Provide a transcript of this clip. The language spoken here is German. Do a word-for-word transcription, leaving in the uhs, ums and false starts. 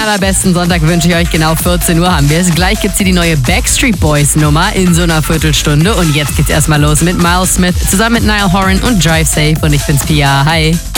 allerbesten Sonntag wünsche ich euch. Genau vierzehn Uhr haben wir es. Gleich gibt's hier die neue Backstreet Boys Nummer in so einer Viertelstunde. Und jetzt geht's erstmal los mit Miles Smith zusammen mit Niall Horan und Drive Safe. Und ich bin's Pia. Hi.